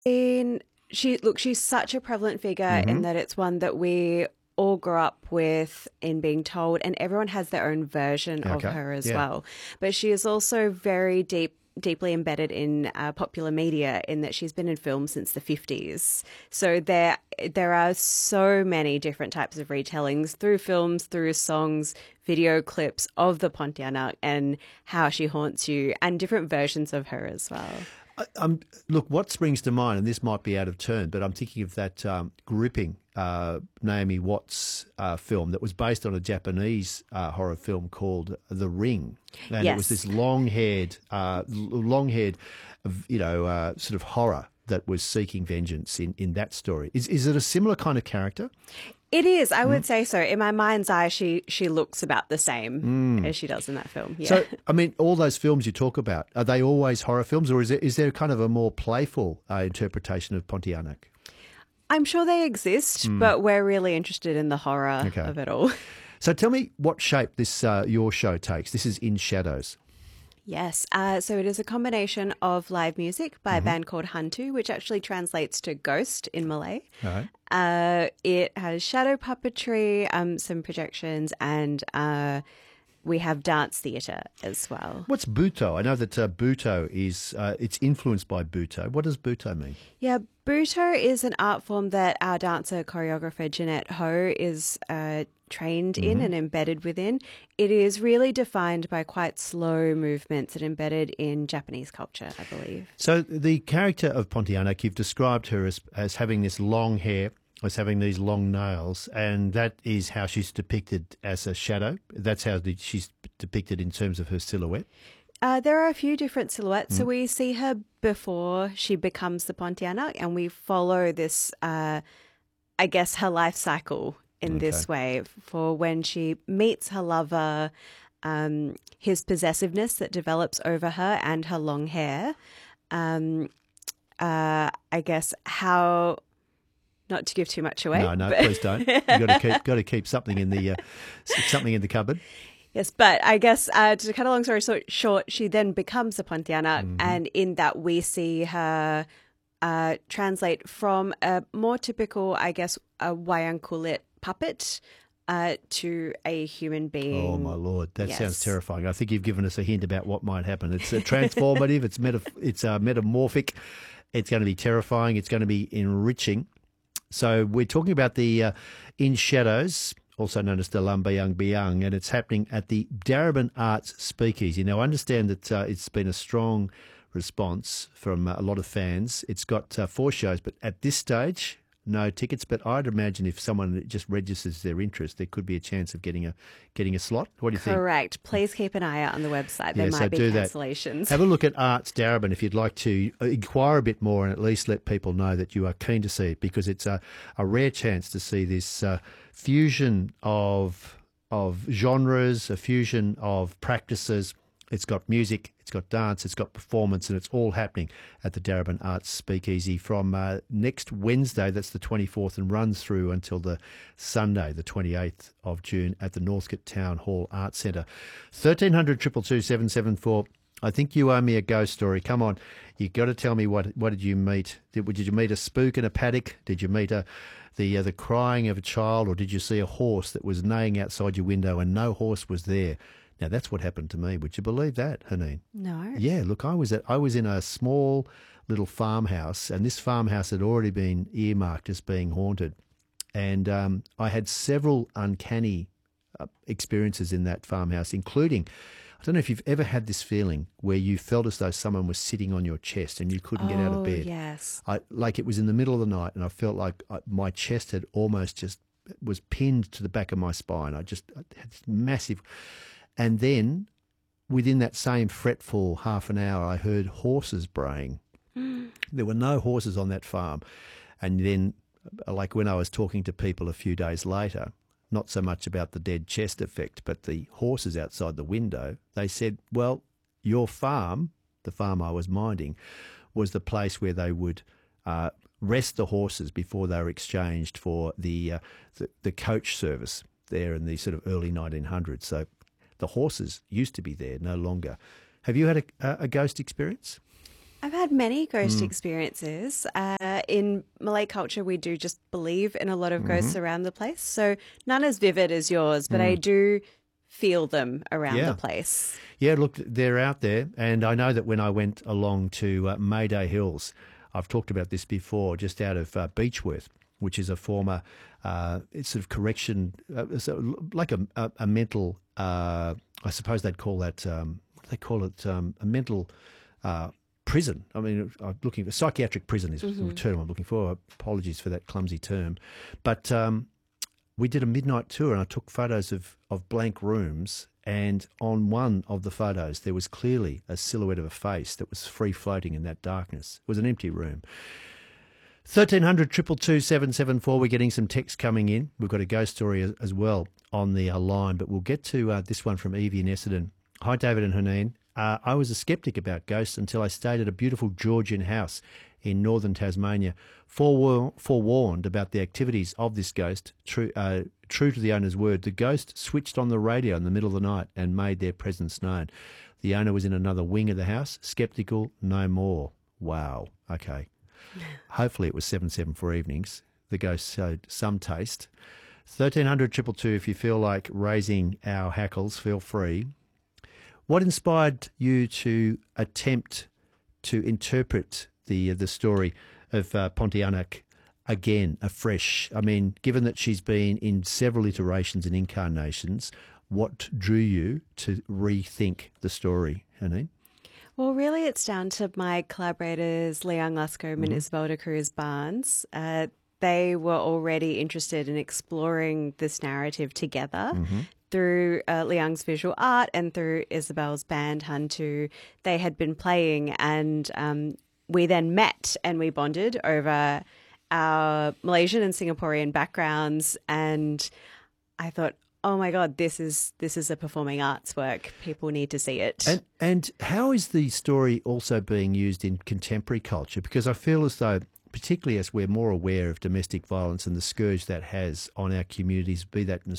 In she's such a prevalent figure in Hmm. that it's one that we all grew up with in being told, and everyone has their own version of Okay. her as Yeah. well. But she is also very deeply embedded in popular media in that she's been in film since the 50s. So there are so many different types of retellings through films, through songs, video clips of the Pontianak and how she haunts you, and different versions of her as well. Look, what springs to mind, and this might be out of turn, but I'm thinking of that gripping Naomi Watts film that was based on a Japanese horror film called The Ring, and it was Yes. this long-haired, sort of horror that was seeking vengeance in that story. Is it a similar kind of character? It is, I would say so. In my mind's eye, she looks about the same as she does in that film. Yeah. So, I mean, all those films you talk about, are they always horror films, or is there kind of a more playful interpretation of Pontianak? I'm sure they exist, but we're really interested in the horror Okay. of it all. So tell me what shape this your show takes. This is In Shadows. Yes. So it is a combination of live music by a band called Hantu, which actually translates to ghost in Malay. All right. It has shadow puppetry, some projections, and we have dance theatre as well. What's Buto? I know that Buto is it's influenced by Buto. What does Buto mean? Yeah, Buto is an art form that our dancer choreographer Jeanette Ho is trained in and embedded within. It is really defined by quite slow movements and embedded in Japanese culture, I believe. So the character of Pontianak, you've described her as having this long hair, as having these long nails, and that is how she's depicted as a shadow. That's how she's depicted in terms of her silhouette. There are a few different silhouettes. So we see her before she becomes the Pontianak, and we follow this, I guess, her life cycle in this way for when she meets her lover, his possessiveness that develops over her and her long hair. I guess how, not to give too much away. No, but- please don't. You got to keep something in the cupboard. Yes, but I guess to cut a long story short, she then becomes a Pontianak, and in that we see her translate from a more typical, I guess, a wayang kulit puppet to a human being. Oh my lord, that Yes. sounds terrifying. I think you've given us a hint about what might happen. It's transformative. It's metamorphic. It's going to be terrifying. It's going to be enriching. So we're talking about the In Shadows, also known as the Lambayang Biang, and it's happening at the Darabin Arts Speakeasy. Now, I understand that it's been a strong response from a lot of fans. It's got 4 shows, but at this stage, no tickets. But I'd imagine if someone just registers their interest, there could be a chance of getting a slot. What do you think? Correct. Please keep an eye out on the website. There Yeah, so might be do that. cancellations. Have a look at Arts Darabin if you'd like to inquire a bit more and at least let people know that you are keen to see it, because it's a rare chance to see this fusion of genres, a fusion of practices. It's got music, it's got dance, it's got performance, and it's all happening at the Darabin Arts Speakeasy from next Wednesday, that's the 24th, and runs through until the Sunday, the 28th of June at the Northcote Town Hall Arts Centre. 1300 222 774. I think you owe me a ghost story. Come on, you got to tell me what did you meet? Did you meet a spook in a paddock? Did you meet the crying of a child, or did you see a horse that was neighing outside your window and no horse was there? Now that's what happened to me. Would you believe that, Haneen? No. Yeah, look, I was in a small little farmhouse, and this farmhouse had already been earmarked as being haunted, and I had several uncanny experiences in that farmhouse, including, I don't know if you've ever had this feeling where you felt as though someone was sitting on your chest and you couldn't get out of bed. Yes. Like it was in the middle of the night, and I felt like my chest had almost just was pinned to the back of my spine. I had this massive, and then within that same fretful half an hour, I heard horses braying. There were no horses on that farm, and then, like when I was talking to people a few days later, not so much about the dead chest effect, but the horses outside the window, they said, well, your farm, the farm I was minding, was the place where they would rest the horses before they were exchanged for the coach service there in the sort of early 1900s. So the horses used to be there, no longer. Have you had a ghost experience? I've had many ghost experiences. In Malay culture, we do just believe in a lot of ghosts around the place. So none as vivid as yours, but I do feel them around the place. Yeah, look, they're out there. And I know that when I went along to Mayday Hills, I've talked about this before, just out of Beechworth, which is a former it's sort of correction, like a mental, I suppose they'd call that, what do they call it, a mental prison. I mean, I'm looking for psychiatric prison is the term I'm looking for. Apologies for that clumsy term. But we did a midnight tour and I took photos of blank rooms, and on one of the photos there was clearly a silhouette of a face that was free floating in that darkness. It was an empty room. 1300 222 774. We're getting some text coming in. We've got a ghost story as well on the line, but we'll get to this one from Evie in Essendon. Hi, David and Haneen. I was a sceptic about ghosts until I stayed at a beautiful Georgian house in northern Tasmania, forewarned about the activities of this ghost. True to the owner's word, the ghost switched on the radio in the middle of the night and made their presence known. The owner was in another wing of the house, sceptical no more. Wow. Okay. Hopefully it was 774 evenings. The ghost showed some taste. 1300 222, if you feel like raising our hackles, feel free. What inspired you to attempt to interpret the story of Pontianak again, afresh? I mean, given that she's been in several iterations and incarnations, what drew you to rethink the story, Haneen? Well, really, it's down to my collaborators, Leon Luscombe and Isabel de Cruz Barnes. They were already interested in exploring this narrative together. Through Liang's visual art and through Isabel's band, Hantu. They had been playing, and we then met and we bonded over our Malaysian and Singaporean backgrounds. And I thought, oh my God, this is a performing arts work. People need to see it. And how is the story also being used in contemporary culture? Because I feel as though, particularly as we're more aware of domestic violence and the scourge that has on our communities, be that in